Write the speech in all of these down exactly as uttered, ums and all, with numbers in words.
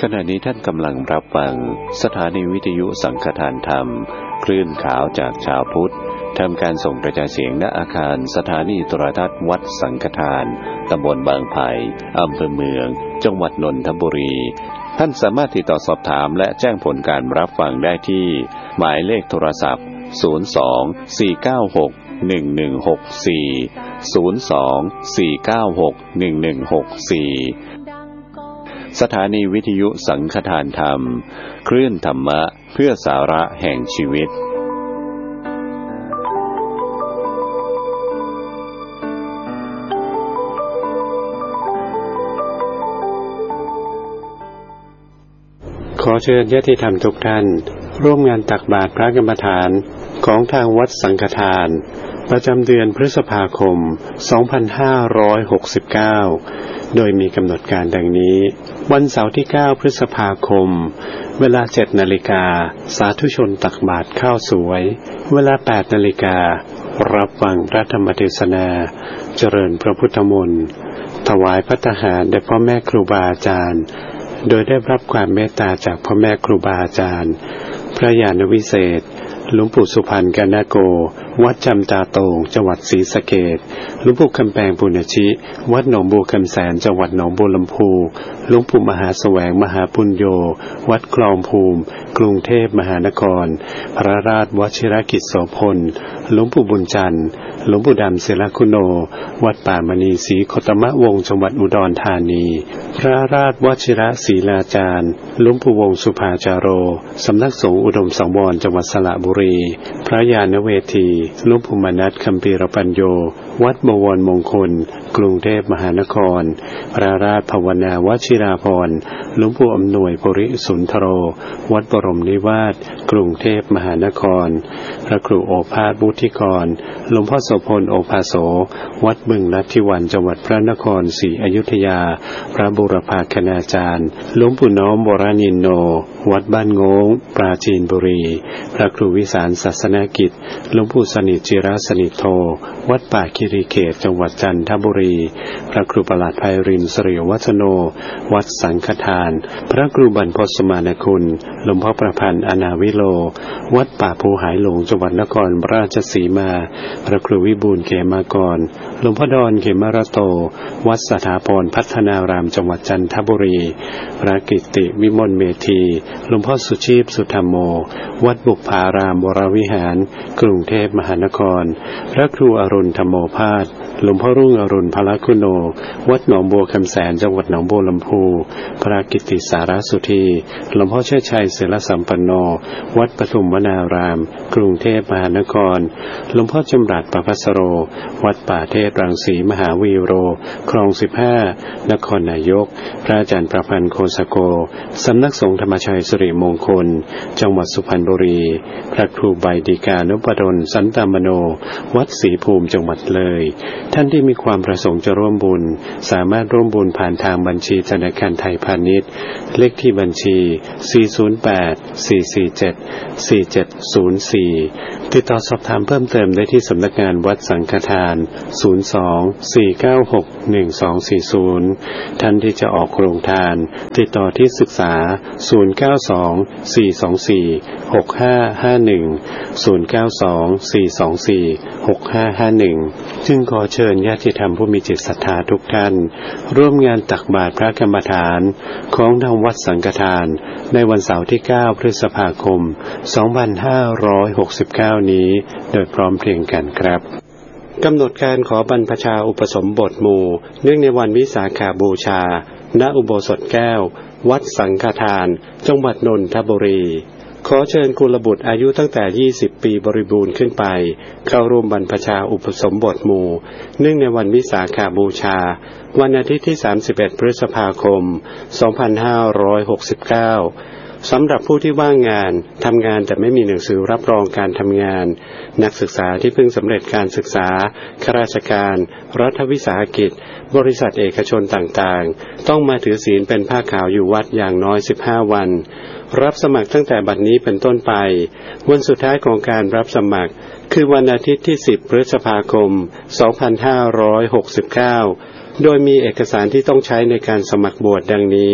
ขณะนี้ท่านกำลังรับฟังสถานีวิทยุสังฆทานธรรมคลื่นขาวจากชาวพุทธทำการส่งกระจายเสียงณอาคารสถานีโทรทัศน์วัดสังฆทานตำบลบางไผ่อำเภอเมืองจังหวัดนนทบุรีท่านสามารถติดต่อสอบถามและแจ้งผลการรับฟังได้ที่หมายเลขโทรศัพท์ศูนย์ สอง สี่ เก้า หก หนึ่ง หนึ่ง หก สี่ ศูนย์ สอง สี่ เก้า หก หนึ่ง หนึ่ง หก สี่สถานีวิทยุสังฆทานธรรมคลื่นธรรมะเพื่อสาระแห่งชีวิตขอเชิญญาติธรรมทุกท่านร่วมงานตักบาตรพระกรรมฐานของทางวัดสังฆทานประจำเดือนพฤษภาคม สองพันห้าร้อยหกสิบเก้า โดยมีกำหนดการดังนี้วันเสาร์ที่ เก้า พฤษภาคมเวลา เจ็ด นาฬิกาสาธุชนตักบาตรข้าวสวยเวลา แปด นาฬิการับฟังพระธรรมเทศนาเจริญพระพุทธมนต์ถวายภัตตาหารแด่พ่อแม่ครูบาอาจารย์โดยได้รับความเมตตาจากพ่อแม่ครูบาอาจารย์พระญาณวิเศษหลวงปู่สุพรรณกานาโกวัดจำตาโตงจังหวัดศรีสะเกษหลวงปู่คำแปงปุณชิวัดหนองบัวคำแสนจังหวัดหนองบัวลำพูหลวงปู่มหาแสวงมหาปุญโญวัดคลองภูมิกรุงเทพมหานครพระราชวชิรกิจโสพลหลวงปู่บุญจันทร์หลวงปู่ดำเสรคุโนวัดป่ามณีศรีโคตมะวงศ์จังหวัดอุดรธานีพระราชวชิรศรีลาจารย์หลวงปู่วงศ์สุภาจาโรสำนักสงฆ์อุดมสังวรจังหวัดสระบุรีพระญาณเวทีหลวงปู่มนัสคัมภีรปัญโยวัดบวรมงคลกรุงเทพมหานครพระราชภาวนาวชิราภรณ์หลวงปู่อำนวยปริสุนทโรวัดบรมนิวาสกรุงเทพมหานครพระครูโอภาสวุฒิกรหลวงพ่อโสพลโอภาโสวัดบึงลัทธิวันจังหวัดพระนครศรีอยุธยาพระบุรพาคณาจารย์หลวงปู่น้อมวรนินโนวัดบ้านโง้งปราจีนบุรีพระครูวิสารศาสนกิจหลวงปู่สนิทจิรสนิทโธวัดป่าคิริเขตจังหวัดจันทบุรีพระครูประหลัดไพรินทร์สิริวัฒโนวัดสังฆทานพระครูบรรพตสมานคุณหลวงพ่อประพันธ์อนาวิโลวัดป่าภูหายหลงจังหวัดนครราชสีมาพระครูวิบูลย์เขมากรหลวงพ่อดอนเขมรโตวัดสถาพรพัฒนารามจังหวัดจันทบุรีพระกิตติวิมลเมธีหลวงพ่อสุชีพสุธรรมโมวัดบุพารามวรวิหารกรุงเทพมหานครพระครูอรุณธรรมโมภาสหลวงพ่อรุ่งอรุณพละคุโนวัดหนองบัวคำแสนจังหวัดหนองบัวลำพูพระกิตติสารสุธีหลวงพ่อเชิดชัยเสรสัมปันโนวัดปทุมวนารามกรุงเทพมหานครหลวงพ่อจำรัดประภัสโรวัดป่าเทศรังสีมหาวีโรคลองสิบห้านครนายกพระอาจารย์ประพันธ์โคสโกสำนักสงฆ์ธรรมชัยสิริมงคลจังหวัดสุพรรณบุรีพระครูใบดิกานุปดลสันตามโนวัดศรีภูมิจังหวัดเลยท่านที่มีความประสงค์จะร่วมบุญสามารถร่วมบุญผ่านทางบัญชีธนาคารไทยพาณิชย์เลขที่บัญชีสี่ ศูนย์ แปด สี่ สี่ เจ็ด สี่ เจ็ด ศูนย์ สี่ติดต่อสอบถามเพิ่มเติมได้ที่สำนักงานวัดสังฆทานศูนย์ สอง สี่ เก้า หก หนึ่ง สอง สี่ ศูนย์ท่านที่จะออกโรงทานติดต่อที่ศึกษาศูนย์ เก้า สอง สี่ สอง สี่ หก ห้า ห้า หนึ่ง ศูนย์ เก้า สอง สี่ สอง สี่ หก ห้า ห้า หนึ่งจึงขอเชิญญาติธรรมผู้มีจิตศรัทธาทุกท่านร่วมงานตักบาตรพระกรรมฐานของทางวัดสังฆทานในวันเสาร์ที่ เก้า พฤษภาคม สองพันห้าร้อยหกสิบเก้า นี้โดยพร้อมเพรียงกันครับกำหนดการขอบรรพชาอุปสมบทหมู่เนื่องในวันวิสาขบูชาณอุโบสถแก้ววัดสังฆทานจังหวัดนนทบุรีขอเชิญกุลบุตรอายุตั้งแต่ยี่สิบปีบริบูรณ์ขึ้นไปเข้าร่วมบรรพชาอุปสมบทหมู่เนื่องในวันวิสาขบูชาวันอาทิตย์ที่สามสิบเอ็ดพฤษภาคมสองพันห้าร้อยหกสิบเก้าสำหรับผู้ที่ว่างงานทำงานแต่ไม่มีหนังสือรับรองการทำงานนักศึกษาที่เพิ่งสำเร็จการศึกษาข้าราชการรัฐวิสาหกิจบริษัทเอกชนต่างๆต้องมาถือศีลเป็นผ้าขาวอยู่วัดอย่างน้อยสิบห้าวันรับสมัครตั้งแต่บัดนี้เป็นต้นไปวันสุดท้ายของการรับสมัครคือวันอาทิตย์ที่สิบพฤษภาคมสองพันห้าร้อยหกสิบเก้าโดยมีเอกสารที่ต้องใช้ในการสมัครบวชดังนี้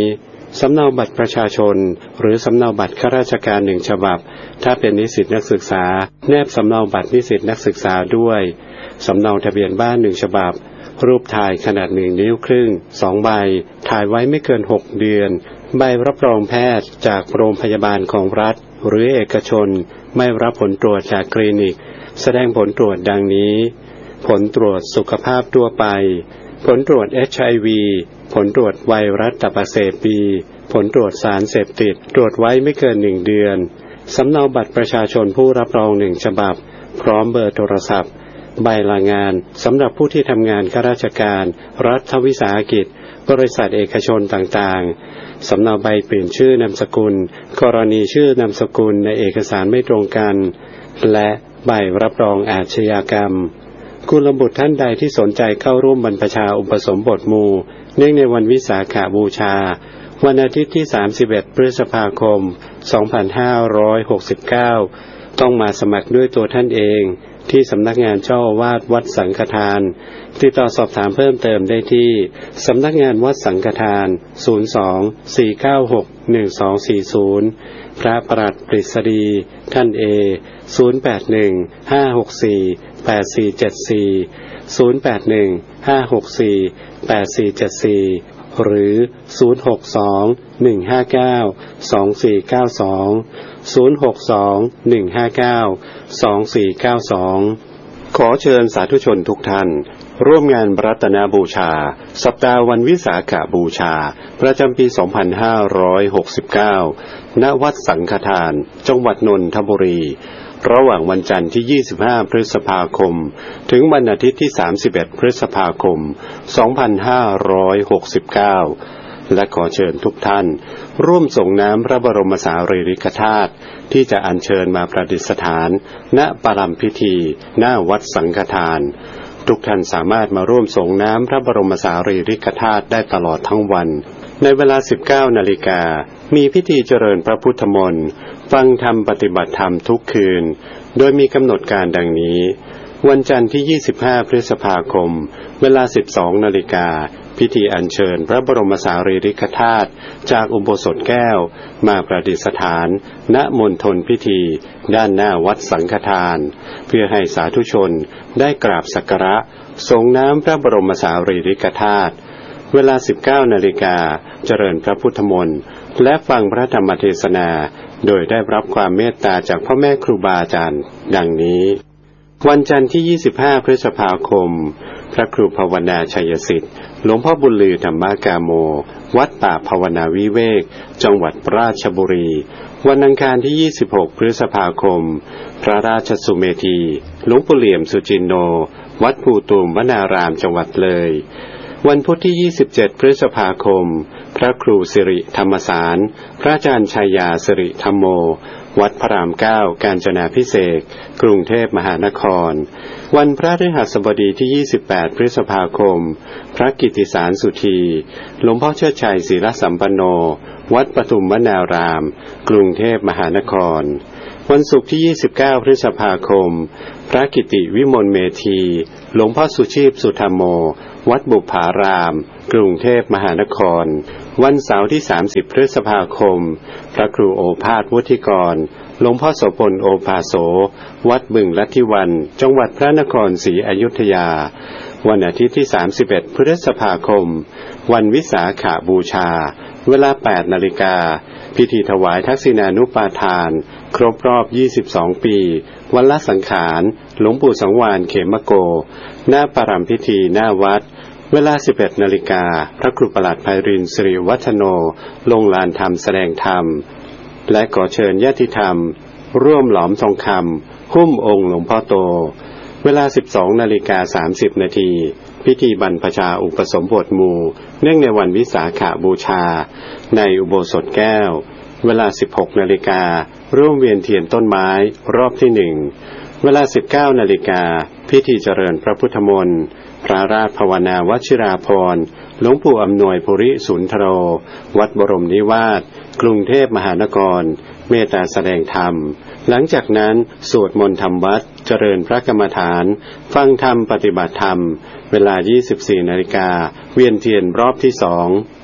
สำเนาบัตรประชาชนหรือสำเนาบัตรข้าราชการหนึ่งฉบับถ้าเป็นนิสิตนักศึกษาแนบสำเนาบัตรนิสิตนักศึกษาด้วยสำเนาทะเบียนบ้านหนึ่งฉบับรูปถ่ายขนาดหนึ่งนิ้วครึ่งสองใบถ่ายไว้ไม่เกินหกเดือนใบรับรองแพทย์จากโรงพยาบาลของรัฐหรือเอกชนไม่รับผลตรวจจากคลินิกแสดงผลตรวจดังนี้ผลตรวจสุขภาพทั่วไปผลตรวจ เอช ไอ วี ผลตรวจไวรัสตับอักเสบบีผลตรวจสารเสพติดตรวจไว้ไม่เกินหนึ่งเดือนสำเนาบัตรประชาชนผู้รับรองหนึ่งฉบับพร้อมเบอร์โทรศัพท์ใบลางานสำหรับผู้ที่ทำงานข้าราชการรัฐวิสาหกิจบริษัทเอกชนต่างๆสำเนาใบเปลี่ยนชื่อนามสกุลกรณีชื่อนามสกุลในเอกสารไม่ตรงกันและใบรับรองอาชญากรรมกุลบุตรท่านใดที่สนใจเข้าร่วมบรรพชาอุปสมบทหมู่เนื่องในวันวิสาขบูชาวันอาทิตย์ที่สามสิบเอ็ดพฤษภาคมสองพันห้าร้อยหกสิบเก้าต้องมาสมัครด้วยตัวท่านเองที่สำนักงานเจ้าอาวาสวัดสังฆทานติดต่อสอบถามเพิ่มเติมได้ที่สำนักงานวัดสังฆทานศูนย์ สอง สี่ เก้า หก หนึ่ง สอง สี่ ศูนย์พระปลัดปริศดีท่านเอศูนย์ แปด หนึ่ง ห้า หก สี่ แปด สี่ เจ็ด สี่ ศูนย์ แปด หนึ่ง ห้า หก สี่ แปด สี่ เจ็ด สี่หรือศูนย์ หก สอง หนึ่ง ห้า เก้า สอง สี่ เก้า สองศูนย์ หก สอง หนึ่ง ห้า เก้า สอง สี่ เก้า สองขอเชิญสาธุชนทุกท่านร่วมงานรัตนบูชาสัปดาห์วันวิสาขบูชาประจำปีสองพันห้าร้อยหกสิบเก้าณวัดสังฆทานจังหวัดนนทบุรีระหว่างวันจันทร์ที่ยี่สิบห้าพฤษภาคมถึงวันอาทิตย์ที่สามสิบเอ็ดพฤษภาคมสองพันห้าร้อยหกสิบเก้าและขอเชิญทุกท่านร่วมส่งน้ำพระบรมสารีริกธาตุที่จะอัญเชิญมาประดิษฐานณปรำพิธีหน้าวัดสังฆทานทุกท่านสามารถมาร่วมส่งน้ำพระบรมสารีริกธาตุได้ตลอดทั้งวันในเวลา สิบเก้านาฬิกามีพิธีเจริญพระพุทธมนต์ฟังธรรมปฏิบัติธรรมทุกคืนโดยมีกำหนดการดังนี้วันจันทร์ที่ยี่สิบห้าพฤษภาคมเวลา สิบสองนาฬิกาพิธีอัญเชิญพระบรมสารีริกธาตุจากอุโบสถแก้วมาประดิษฐานณมณฑลพิธีด้านหน้าวัดสังฆทานเพื่อให้สาธุชนได้กราบสักการะส่งน้ำพระบรมสารีริกธาตุเวลา สิบเก้านาฬิกาเจริญพระพุทธมนต์และฟังพระธรรมเทศนาโดยได้รับความเมตตาจากพ่อแม่ครูบาอาจารย์ดังนี้วันจันทร์ที่ยี่สิบห้าพฤษภาคมพระครูภาวนาชัยสิทธิ์หลวงพ่อบุญลือธรรมกาโมวัดป่าภาวนาวิเวกจังหวัดราชบุรีวันอังคารที่ยี่สิบหกพฤษภาคมพระราชสุเมธีหลวงปู่เหลี่ยมสุจินโนวัดภูตูมวนารามจังหวัดเลยวันพุธที่ยี่สิบเจ็ดพฤษภาคมพระครูสิริธรรมสารพระอาจารย์ชัยยาสิริธรรมโมวัดพระรามเก้ากาญจนาภิเษกกรุงเทพมหานครวันพระฤหัสบดีที่ยี่สิบแปดพฤษภาคมพระกิตติสารสุธีหลวงพ่อเชิดชัยศิรสัมปันโนวัดปทุมวนารามกรุงเทพมหานครวันศุกร์ที่ยี่สิบเก้าพฤษภาคมพระกิติวิมลเมธีหลวงพ่อสุชีพสุธรรมโมวัดบุพารามกรุงเทพมหานครวันเสาร์ที่สามสิบพฤษภาคมพระครูโอภาสวุฒิกรหลวงพ่อโสพลโอภาโสวัดบึงลัทธิวันจังหวัดพระนครศรีอยุธยาวันอาทิตย์ที่สามสิบเอ็ดพฤษภาคมวันวิสาขบูชาเวลาแปดนาฬิกาพิธีถวายทักษิณานุปาทานครบรอบยี่สิบสองปีวันละสังขารหลวงปู่สังวาลเขมโกหน้าปรำพิธีหน้าวัดเวลา สิบเอ็ดนาฬิกาพระครูประหลัดไพรินทร์สิริวัฒโนลงลานธรรมแสดงธรรมและขอเชิญญาติธรรมร่วมหลอมทองคำหุ้มองค์หลวงพ่อโตเวลา สิบสองนาฬิกาสามสิบนาทีพิธีบรรพชาอุปสมบทหมู่เนื่องในวันวิสาขบูชาในอุโบสถแก้วเวลา สิบหกนาฬิการ่วมเวียนเทียนต้นไม้รอบที่หนึ่งเวลา สิบเก้านาฬิกาพิธีเจริญพระพุทธมนต์พระราชภาวนาวชิราภรณ์หลวงปู่อำนวยภูริสุนทโรวัดบรมนิวาสกรุงเทพมหานครเมตตาแสดงธรรมหลังจากนั้นสวดมนต์ธรรมวัดเจริญพระกรรมฐานฟังธรรมปฏิบัติธรรมเวลา ยี่สิบสี่นาฬิกาเวียนเทียนรอบที่สอง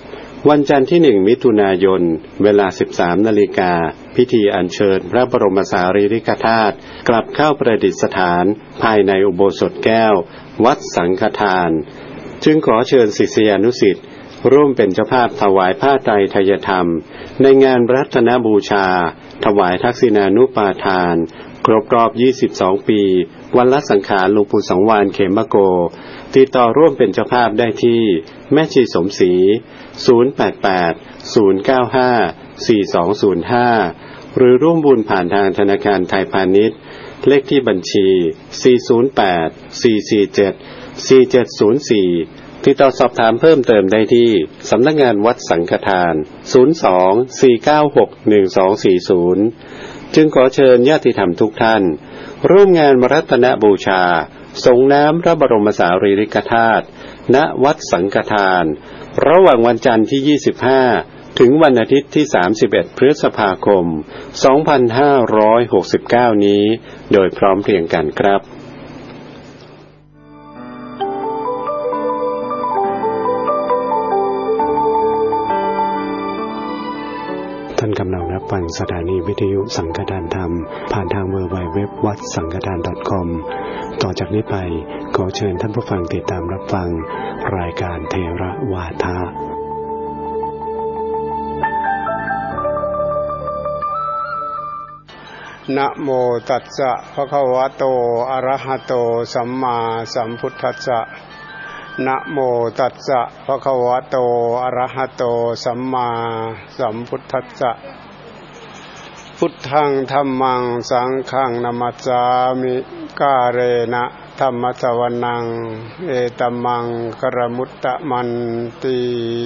วันจันทร์ที่หนึ่งมิถุนายนเวลา สิบสาม นาฬิกาพิธีอัญเชิญพระบรมสารีริกธาตุกลับเข้าประดิษฐานภายในอุโบสถแก้ววัดสังฆทานจึงขอเชิญศิษยานุศิษย์ร่วมเป็นเจ้าภาพถวายผ้าไตรไทยธรรมในงานรัตนบูชาถวายทักษิณานุปาทานครบรอบยี่สิบสองปีวันละสังขารหลวงปู่สังวาลเขมโกติดต่อร่วมเป็นเจ้าภาพได้ที่แม่ชีสมศรีศูนย์ แปด แปด ศูนย์ เก้า ห้า สี่ สอง ศูนย์ ห้าหรือร่วมบุญผ่านทางธนาคารไทยพาณิชย์เลขที่บัญชีสี่ ศูนย์ แปด สี่ สี่ เจ็ด สี่ เจ็ด ศูนย์ สี่ติดต่อสอบถามเพิ่มเติมได้ที่สำนักงานวัดสังฆทานศูนย์ สอง สี่ เก้า หก หนึ่ง สอง สี่ ศูนย์จึงขอเชิญญาติธรรมทุกท่านร่วมงานรัตนบูชาส่งน้ำพระบรมสารีริกธาตุณวัดสังฆทานระหว่างวันจันทร์ที่ยี่สิบห้าถึงวันอาทิตย์ที่สามสิบเอ็ดพฤษภาคมสองพันห้าร้อยหกสิบเก้านี้โดยพร้อมเพรียงกันครับท่านกำลังรับฟังสถานีวิทยุสังฆทานธรรมผ่านทาง ดับเบิลยู ดับเบิลยู ดับเบิลยู ดอท วัดสังฆทาน ดอท คอม ต่อจากนี้ไปขอเชิญท่านผู้ฟังติดตามรับฟังรายการเทระวาทะนะโมตัสสะภะคะวะโตอะระหะโตสัมมาสัมพุทธัสสะนะโมตัสสะภะคะวะโตอะระหะโตสัมมาสัมพุทธัสสะพุทธังธัมมังสังฆังนะมัสสามิกาเรนะธัมมสวนังเอตัมมังกรมุตตะมันติ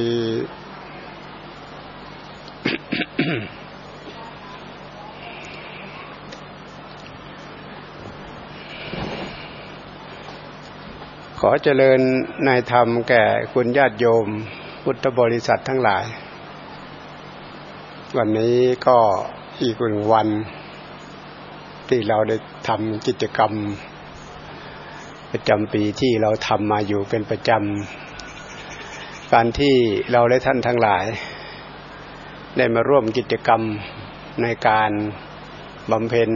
ขอเจริญในธรรมแก่คุณญาติโยมพุทธบริษัททั้งหลายวันนี้ก็อีกหนึ่งวันที่เราได้ทำกิจกรรมประจำปีที่เราทำมาอยู่เป็นประจำการที่เราและท่านทั้งหลายได้มาร่วมกิจกรรมในการบำเพ็ญ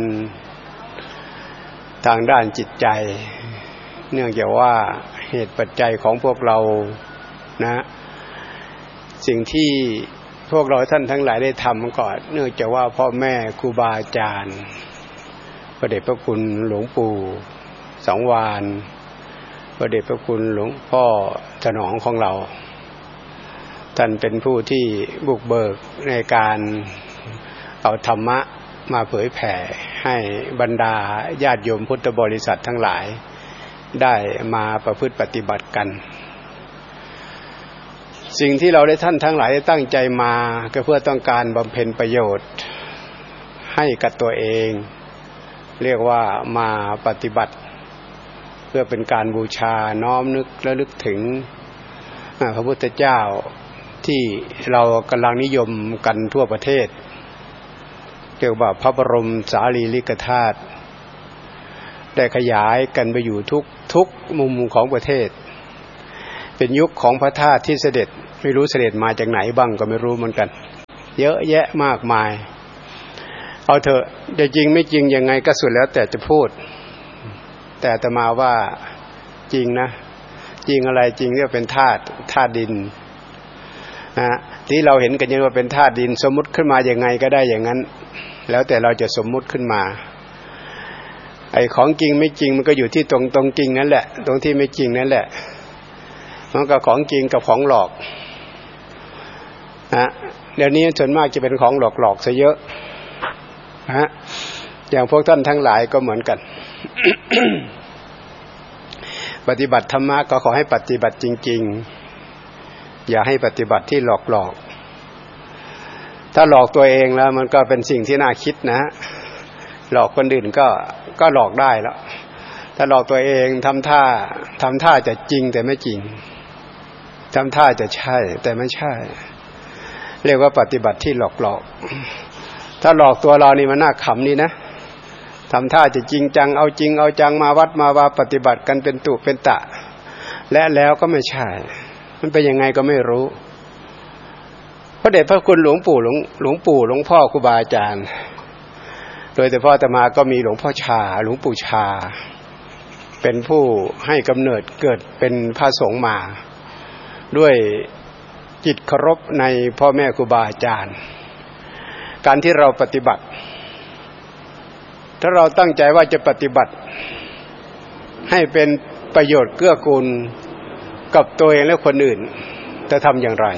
ทางด้านจิตใจเนื่องจากว่าเหตุปัจจัยของพวกเรานะสิ่งที่พวกเราท่านทั้งหลายได้ทำก่อนเนื่องจากว่าพ่อแม่ครูบาอาจารย์พระเดชพระคุณหลวงปู่สังวาลพระเดชพระคุณหลวงพ่อถนอมของเราท่านเป็นผู้ที่บุกเบิกในการเอาธรรมะมาเผยแผ่ให้บรรดาญาติโยมพุทธบริษัททั้งหลายได้มาประพฤติปฏิบัติกันสิ่งที่เราได้ท่านทั้งหลายได้ตั้งใจมาก็เพื่อต้องการบำเพ็ญประโยชน์ให้กับตัวเองเรียกว่ามาปฏิบัติเพื่อเป็นการบูชาน้อมนึกและลึกถึงพระพุทธเจ้าที่เรากำลังนิยมกันทั่วประเทศเรียกว่าพระบรมสารีริกธาตุได้ขยายกันไปอยู่ทุกทุกมุมของประเทศเป็นยุคของพระธาตุที่เสด็จไม่รู้เสด็จมาจากไหนบ้างก็ไม่รู้เหมือนกันเยอะแยะมากมายเอาเถอะจะจริงไม่จริงยังไงก็สุดแล้วแต่จะพูดแต่อาตมาว่าจริงนะจริงอะไรจริงที่เป็นธาตุธาตุดินนะที่เราเห็นกันยังว่าเป็นธาตุดินสมมุติขึ้นมาอย่างไงก็ได้อย่างนั้นแล้วแต่เราจะสมมุติขึ้นมาไอ้ของจริงไม่จริงมันก็อยู่ที่ตรงตรงจริงนั่นแหละตรงที่ไม่จริงนั่นแหละมันก็ของจริงกับของหลอกนะเดี๋ยวนี้ส่วนมากจะเป็นของหลอกหลอกซะเยอะนะอย่างพวกท่านทั้งหลายก็เหมือนกัน ปฏิบัติธรรมะก็ขอให้ปฏิบัติจริงๆอย่าให้ปฏิบัติที่หลอกหลอกถ้าหลอกตัวเองแล้วมันก็เป็นสิ่งที่น่าคิดนะหลอกคนอื่นก็ก็หลอกได้แล้วถ้าหลอกตัวเองทำท่าทำท่าจะจริงแต่ไม่จริงทำท่าจะใช่แต่ไม่ใช่เรียกว่าปฏิบัติที่หลอกหลอกถ้าหลอกตัวเรานี่มันน่าขำนี่นะทำท่าจะจริงจังเอาจริงเอาจังมาวัดมาว่าปฏิบัติกันเป็นตุเป็นตะและแล้วก็ไม่ใช่มันเป็นยังไงก็ไม่รู้พระเดชพระคุณหลวงปู่หลวงหลวงปู่หลวงพ่อครูบาอาจารย์โดยเฉพาะอาตมาก็มีหลวงพ่อชาหลวงปู่ชาเป็นผู้ให้กำเนิดเกิดเป็นพระสงฆ์มาด้วยจิตเคารพในพ่อแม่ครูบาอาจารย์การที่เราปฏิบัติถ้าเราตั้งใจว่าจะปฏิบัติให้เป็นประโยชน์เกื้อกูลกับตัวเองและคนอื่นจะทำอย่างไร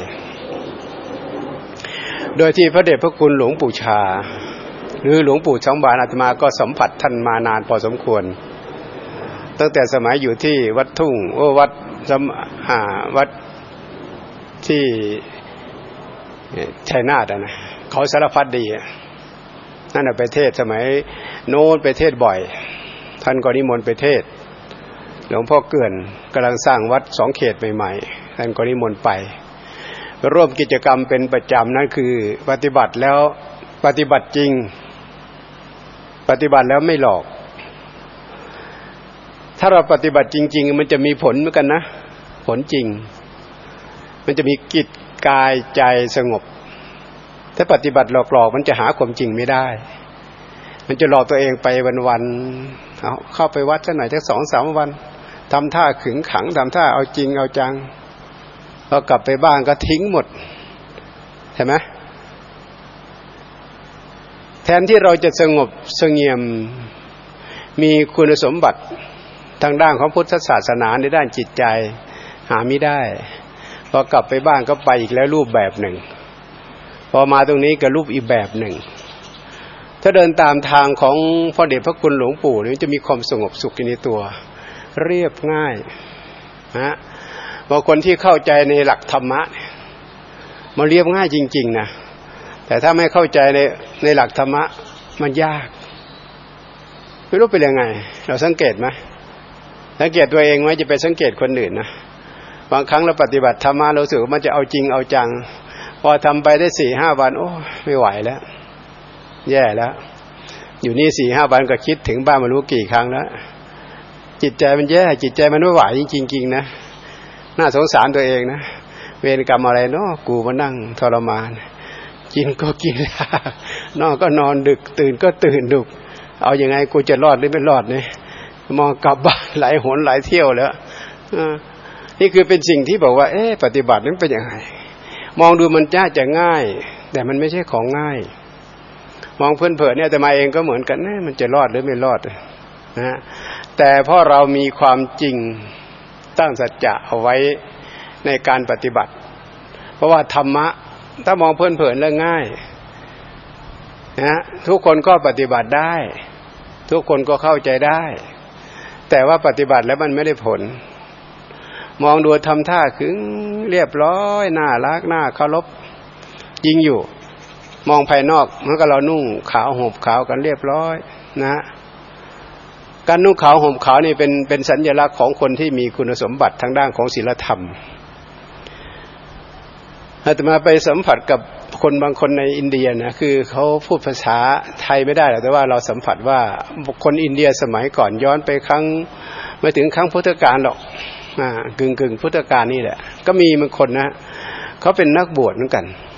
โดยที่พระเดชพระคุณหลวงปู่ชาหรือหลวงปู่สังวานอาตมาก็สัมผัสท่านมานานพอสมควรตั้งแต่สมัยอยู่ที่วัดทุ่งโอ้วัดอ่าวัดที่ชัยนาทนะเขาสารพัดดีนั่นน่ะไปเทศสมัยโน้นไปเทศบ่อยท่านก็นิมนต์ไปเทศหลวงพ่อเกื่อนกำลังสร้างวัดสองเขตใหม่ๆท่านก็นิมนต์ไปร่วมกิจกรรมเป็นประจำนั่นคือปฏิบัติแล้วปฏิบัติจริงปฏิบัติแล้วไม่หลอกถ้าเราปฏิบัติจริงๆมันจะมีผลเหมือนกันนะผลจริงมันจะมีกิจกายใจสงบถ้าปฏิบัติหลอกๆมันจะหาความจริงไม่ได้มันจะหลอกตัวเองไปวันๆเอาเข้าไปวัดสักหน่อยสักสองสามวันทำท่าขึงขังทำท่าเอาจริงเอาจังพอกลับไปบ้านก็ทิ้งหมดใช่ไหมแทนที่เราจะสงบเสงี่ยมมีคุณสมบัติทางด้านของพุทธศาสนาในด้านจิตใจหาไม่ได้พอกลับไปบ้านก็ไปอีกแล้วรูปแบบหนึ่งพอมาตรงนี้ก็รูปอีกแบบหนึ่งถ้าเดินตามทางของพระเดชพระคุณหลวงปู่นี่จะมีความสงบสุขในตัวเรียบง่ายนะบางคนที่เข้าใจในหลักธรรมะมันเรียบง่ายจริงๆนะแต่ถ้าไม่เข้าใจในในหลักธรรมะมันยากไม่รู้เป็นยังไงเราสังเกตไหมสังเกตตัวเองไหมจะไปสังเกตคนอื่นนะบางครั้งเราปฏิบัติธรรมะเราสึกว่ามันจะเอาจริงเอาจังพอทำไปได้สี่ห้าวันโอ้ไม่ไหวแล้วแย่แล้วอยู่นี่สี่ห้าวันก็คิดถึงบ้านไม่รู้กี่ครั้งแล้วจิตใจมันแย่จิตใจมันไม่ไหวจริงๆนะน่าสงสารตัวเองนะเวรกรรมอะไรเนาะกูมานั่งทรมานกินก็กินนอนก็นอนดึกตื่นก็ตื่นดึกเอาอยัางไงกูจะรอดหรือไม่รอดเนี่ยมองกลับบ้านหลายหนหลายเที่ยวแล้วนี่คือเป็นสิ่งที่บอกว่าเอ๊ะปฏิบัตินั้นเป็นยังไงมองดูมันน่าจะง่ายแต่มันไม่ใช่ของง่ายมองเพื่อนเผินเนี่ยแต่มาเองก็เหมือนกันนะมันจะรอดหรือไม่รอดนะแต่เพราะเรามีความจริงตั้งสัจจะเอาไว้ในการปฏิบัติเพราะว่าธรรมะถ้ามองเพื่อนเผินแล้วง่ายนะทุกคนก็ปฏิบัติได้ทุกคนก็เข้าใจได้แต่ว่าปฏิบัติแล้วมันไม่ได้ผลมองดูทำท่าขึงเรียบร้อยน่ารักน่าเคารพจริงอยู่มองภายนอกมันก็เรานุ่งขาวห่มขาวกันเรียบร้อยนะการนุ่งขาวห่มขาวนี่เป็นเป็นสัญลักษณ์ของคนที่มีคุณสมบัติทางด้านของศีลธรรมอาตมาไปสัมผัสกับคนบางคนในอินเดียนะคือเขาพูดภาษาไทยไม่ได้หรอกแต่ว่าเราสัมผัสว่าคนอินเดียสมัยก่อนย้อนไปครั้งไม่ถึงครั้งพุทธกาลหรอกอ่ากึ่งๆพุทธกาลนี่แหละก็มีบางคนนะเขาเป็นนักบวชเหมือนกัน